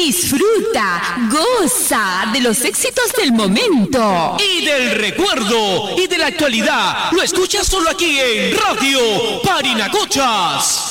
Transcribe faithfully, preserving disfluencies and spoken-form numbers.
Disfruta, goza de los éxitos del momento. Y del recuerdo y de la actualidad. Lo escuchas solo aquí en Radio Parinacochas.